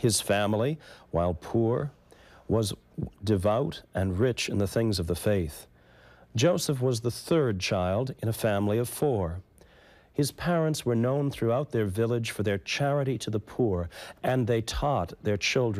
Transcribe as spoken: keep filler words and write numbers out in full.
His family, while poor, was devout and rich in the things of the faith. Joseph was the third child in a family of four. His parents were known throughout their village for their charity to the poor, and they taught their children